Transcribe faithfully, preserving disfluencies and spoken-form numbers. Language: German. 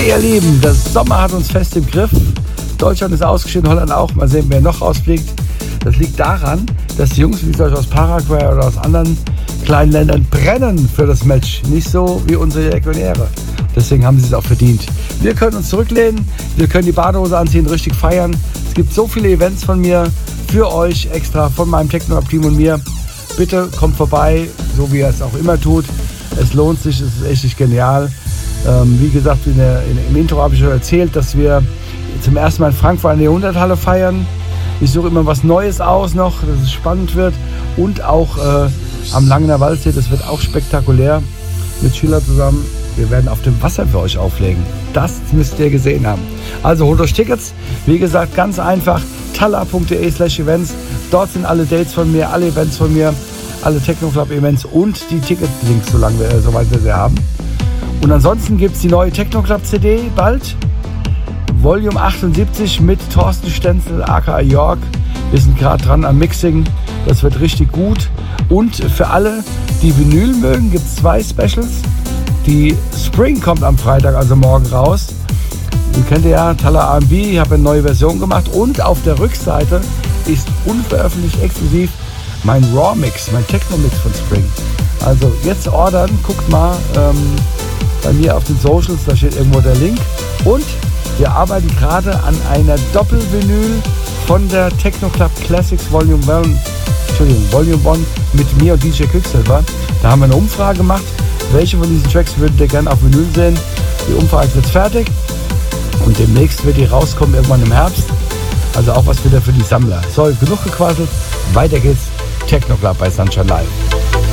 ihr Lieben, der Sommer hat uns fest im Griff. Deutschland ist ausgeschieden, Holland auch. Mal sehen, wer noch rausfliegt. Das liegt daran, dass die Jungs wie zum Beispiel aus Paraguay oder aus anderen kleinen Ländern brennen für das Match. Nicht so wie unsere Legionäre. Deswegen haben sie es auch verdient. Wir können uns zurücklehnen, wir können die Badehose anziehen, richtig feiern. Es gibt so viele Events von mir für euch extra, von meinem Techno-Team und mir. Bitte kommt vorbei, so wie ihr es auch immer tut. Es lohnt sich, es ist echt genial. Ähm, wie gesagt, in der, in, im Intro habe ich schon erzählt, dass wir zum ersten Mal in Frankfurt eine Jahrhunderthalle feiern. Ich suche immer was Neues aus noch, dass es spannend wird. Und auch äh, am Langener Waldsee, das wird auch spektakulär mit Schiller zusammen. Wir werden auf dem Wasser für euch auflegen. Das müsst ihr gesehen haben. Also holt euch Tickets. Wie gesagt, ganz einfach. talla punkt de slash events. Dort sind alle Dates von mir, alle Events von mir, alle Techno-Club-Events und die Ticket-Links, solange wir, äh, soweit wir sie haben. Und ansonsten gibt es die neue Techno-Club-C D bald. Volume achtundsiebzig mit Thorsten Stenzel, aka York. Wir sind gerade dran am Mixing. Das wird richtig gut. Und für alle, die Vinyl mögen, gibt es zwei Specials. Die Spring kommt am Freitag, also morgen raus. Ihr kennt ja Talla R and B, ich habe eine neue Version gemacht. Und auf der Rückseite ist unveröffentlicht exklusiv mein Raw Mix, mein Techno-Mix von Spring. Also jetzt ordern, guckt mal ähm, bei mir auf den Socials, da steht irgendwo der Link. Und wir arbeiten gerade an einer Doppel-Vinyl von der Techno Club Classics Volume eins, Entschuldigung, Volume eins mit mir und D J Quicksilver. Da haben wir eine Umfrage gemacht. Welche von diesen Tracks würdet ihr gerne auf Vinyl sehen? Die Umfrage ist jetzt fertig und demnächst wird die rauskommen, irgendwann im Herbst. Also auch was wieder für die Sammler. So, genug gequasselt. Weiter geht's. Techno Club bei Sunshine Live.